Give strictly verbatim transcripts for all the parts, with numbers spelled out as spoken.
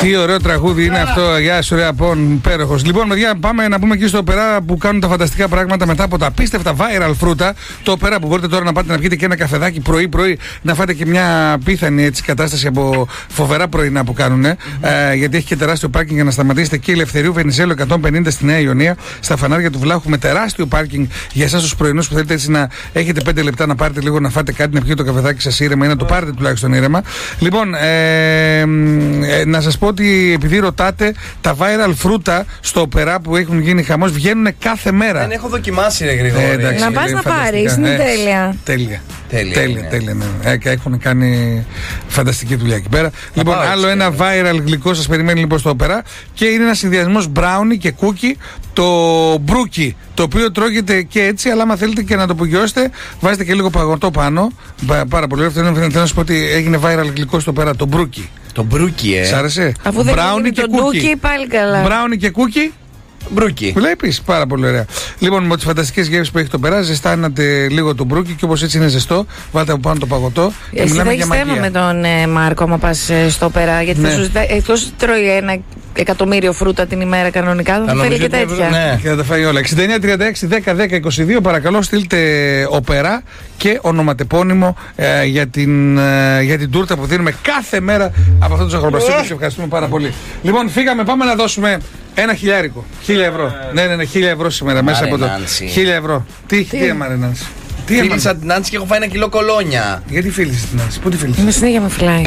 Τι ωραίο τραγούδι είναι αυτό. Γεια σου, ρε Απόν, υπέροχος. Λοιπόν, παιδιά, πάμε να πούμε εκεί στο Οπερά που κάνουν τα φανταστικά πράγματα μετά από τα απίστευτα viral φρούτα. Το Οπερά που μπορείτε τώρα να πάτε να πιείτε και ένα καφεδάκι πρωί-πρωί, να φάτε και μια πίθανη έτσι, κατάσταση από φοβερά πρωινά που κάνουν. Ε, γιατί έχει και τεράστιο πάρκινγκ για να σταματήσετε εκεί. Ελευθερίου Βενιζέλου εκατόν πενήντα στη Νέα Ιωνία, στα φανάρια του Βλάχου, με τεράστιο πάρκινγκ για εσάς τους πρωινούς που θέλετε έτσι να έχετε πέντε λεπτά να πάρετε λίγο να φάτε κάτι, να πιείτε το καφεδάκι σας ήρεμα ή να το πάρετε τουλάχιστον ήρεμα. Λοιπόν, ε, ε, να σας πω ότι επειδή ρωτάτε, τα viral φρούτα στο Οπερά που έχουν γίνει χαμός βγαίνουν κάθε μέρα. Δεν έχω δοκιμάσει, ρε Γρηγόρη. Ε, εντάξει, να πας να πάρεις, είναι ε, τέλεια. Τέλεια. Τέλεια, τέλεια, ναι. τέλεια, ναι. Ε, έχουν κάνει φανταστική δουλειά εκεί πέρα. Θα Λοιπόν, πάω, άλλο έτσι, ένα ναι. viral γλυκό σας περιμένει λοιπόν στο Οπερά και είναι ένα συνδυασμός brownie και cookie, το μπρούκι, το οποίο τρώγεται και έτσι, αλλά άμα θέλετε και να το απογειώσετε, βάζετε και λίγο παγωτό πάνω. Πάρα πολύ ωραίο. Θέλω να σας πω ότι έγινε viral γλυκό στο Οπερά, το μπρούκι. Το μπρούκι, ε. Σ' άρεσε? Αφού δεν Brownie και το cookie. ντούκι, πάλι καλά. Brownie και cookie. Μπρούκι. Βλέπεις, πάρα πολύ ωραία. Λοιπόν, με τις φανταστικές γεύσεις που έχει το Οπερά, ζεστάνατε λίγο το μπρούκι και όπως έτσι είναι ζεστό, βάλτε από πάνω το παγωτό. Και Εσύ μιλάμε θα για έχεις θέμα μαγεία. με τον ε, Μάρκο άμα πας ε, στο Οπερά, γιατί Ναι. θα σου ζητάει, εκτός τρώει ένα εκατομμύριο φρούτα την ημέρα κανονικά, θα, Θα θέλει νομίζω και ότι- τέτοια. ναι. Και θα τα φάει όλα. εξήντα εννιά τριάντα έξι δέκα δέκα είκοσι δύο, παρακαλώ στείλτε Οπερά και ονοματεπώνυμο ε, για, την, ε, για την τούρτα που δίνουμε κάθε μέρα από αυτό το ζαχαροπλαστείο. Σας ευχαριστούμε πάρα πολύ. Λοιπόν, φύγαμε, πάμε να δώσουμε ένα χιλιάρικο. Χίλια ευρώ. Ναι, ναι, ναι, χίλια ευρώ σήμερα μέσα από το. Νάνση. Χίλια ευρώ. Τι, τι έμαρε, Νάνση? Τι έμαρε? Φίλησα την Νάνση και έχω φάει ένα κιλό κολόνια. Γιατί φίλησε την Νάνση? Πού τη φίλησε? Είναι συνέχεια με φυλάει.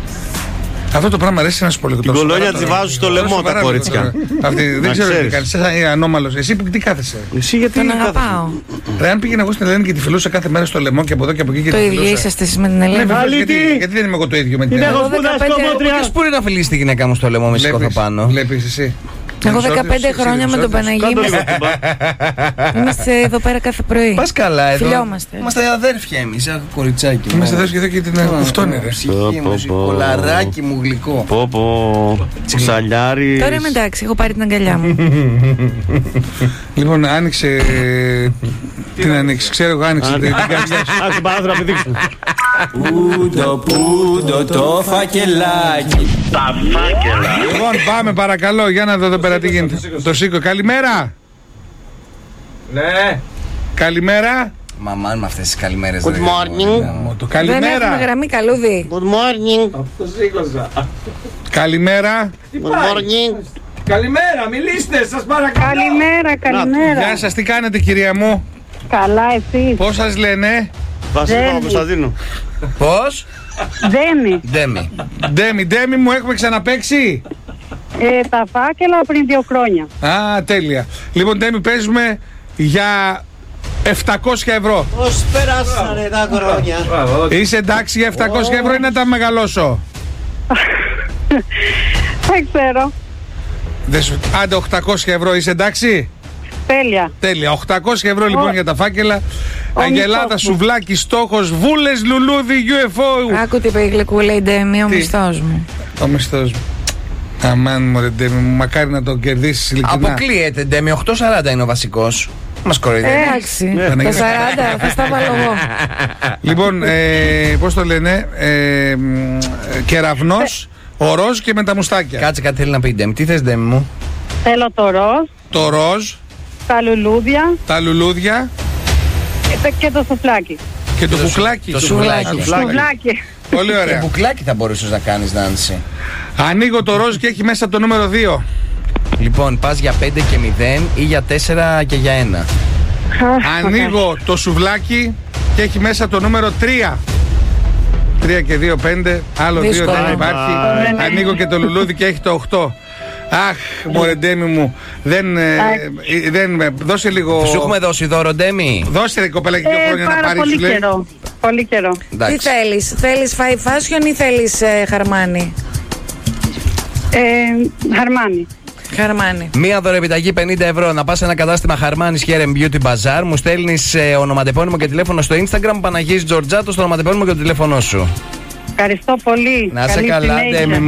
Αυτό το πράγμα αρέσει να σου πω λίγο. Την κολόνια τη βάζουν στο λαιμό τα κορίτσια. Αυτή δεν Να ξέρω τι ξέρεις. κάνει. Σαν ανώμαλο. Εσύ που τι κάθεσαι? Εσύ γιατί Τον είναι αγαπάω. Ρε, αν πήγαινα εγώ στην Ελένη και τη φιλούσα κάθε μέρα στο λαιμό και από εδώ και από εκεί και Το τη ίδιο φιλούσα. είσαστε εσείς με την Ναι, Ελένη. βεβαίως, Αλήτη! γιατί, γιατί δεν είμαι εγώ το ίδιο με την Την Ελένη? έχω σπουδάσει δεκαπέντε κομμότρια. Ποιος μπορεί να φιλήσει τη γυναίκα μου στο λαιμό με σηκώθω πάνω. Βλέπεις εσύ. Εγώ Μισότριος, δεκαπέντε εσύ, χρόνια με τον μισότριος. Παναγί Κάντο λίγο είμαστε, κουμπά. είμαστε εδώ πέρα κάθε πρωί. Πας καλά εδώ. Φιλιόμαστε. Είμαστε αδέρφια εμείς, ένα κοριτσάκι. Είμαστε εδώ και εδώ και την κουφτώνει, ρε. Ψυχή μου, Πω, εσύ, πω. κολαράκι μου γλυκό. Πω πω. Ξαλιάρι. Τώρα είμαι εντάξει, έχω πάρει την αγκαλιά μου. Λοιπόν, άνοιξε. Τι να ανοίξει, ξέρω εγώ, άνοιξε την καρδιά σου. Άρχισε παράθυρο να πηδήξουν. Πούντο, πούντο το φακελάκι. Λοιπόν, πάμε παρακαλώ, για να δω εδώ πέρα τι γίνεται. Το σήκω, καλημέρα. Ναι. Καλημέρα. Μαμάν με αυτές τις καλημέρες. Good ρε. morning. Μου το Δεν έχουμε καλημέρα. γραμμή καλούδι. Good morning. Το σήκωσα. Καλημέρα. Good morning. Καλημέρα, μιλήστε, σας παρακαλώ. Καλημέρα, καλημέρα. Γεια σας, τι κάνετε κυρία μου? Καλά, εσείς. Πώς σας λένε? Βασίλη Δεν. Παπακοσταντίνου. Πώς? Δέμι. Ντέμι. Ντέμι, Ντέμι μου, έχουμε ξαναπαίξει. Ε, τα φάκελα πριν δύο χρόνια. Α, τέλεια. Λοιπόν, Ντέμι, παίζουμε για επτακόσια ευρώ. Πώς περάσανε τα χρόνια. Είσαι εντάξει για επτακόσια ευρώ ή να τα μεγαλώσω? Δεν ξέρω. Δεν σου... Άντε οκτακόσια ευρώ, είσαι εντάξει? Τέλεια. Τέλεια. οκτακόσια ευρώ λοιπόν Ο- για τα φάκελα. ο Αγελάδα, μισθός μου. σουβλάκι, στόχος, βούλες, λουλούδι, γιου εφ ο. Άκου τι είπε η γλυκούλα η Ντέμι, ο Τι? μισθός μου. Ο μισθός μου. Αμάν μου ρε Ντέμι μου, μακάρι να το κερδίσεις ειλικρινά. Αποκλείεται Ντέμι, οκτώ σαράντα είναι ο βασικός. Μας κοροϊδεύει. Εντάξει, Παναγία. τα σαράντα θα στα βάλω εγώ. Λοιπόν, ε, πώς το λένε, ε, μ, ε, κεραυνός, ο ροζ και με τα μουστάκια. Κάτσε, κάτι θέλει να πει Ντέμι. Τι θες Ντέμι μου? Θέλω το ροζ, Το ροζ, τα λουλούδια τα λουλούδια και το, και το σουφλάκι. και το Το σου- μπουκλάκι. το σουβλάκι. Α, Σουφλάκι. Πολύ Και ωραία. μπουκλάκι θα μπορούσες να κάνεις, Νάνση. Ανοίγω το ροζ και έχει μέσα το νούμερο δύο. Λοιπόν, πας για πέντε και μηδέν ή για τέσσερα και για ένα. Ανοίγω το σουβλάκι και έχει μέσα το νούμερο τρία. τρία και δύο, πέντε. Άλλο δύο Δύσκολο. δεν υπάρχει. Bye. Ανοίγω και το λουλούδι και έχει το οκτώ. Αχ, μωρέ Ντέμι μου. Δεν, ε, ε, δεν, ε, δώσε λίγο. Σου έχουμε δώσει δώρο, Ντέμι. Δώσε ρε κοπέλα και δύο Ε, χρόνια να πάρα πάρει, πολύ σου λέει. καιρό. Πολύ καιρό. Τι Εντάξει. θέλεις, θέλεις five fashion ή θέλεις ε, χαρμάνι? Ε, Χαρμάνι. Χαρμάνι. Μία δωρεπιταγή πενήντα ευρώ. Να πας σε ένα κατάστημα Χαρμάνης Hair and Beauty Bazaar. Μου στέλνεις ε, ονοματεπώνυμο και τηλέφωνο στο Instagram. Παναγής Τζορτζάτο στο ονοματεπώνυμο και το τηλέφωνό σου. Ευχαριστώ πολύ. Να σε Καλή καλά, συνέχεια. Ντέμι μου.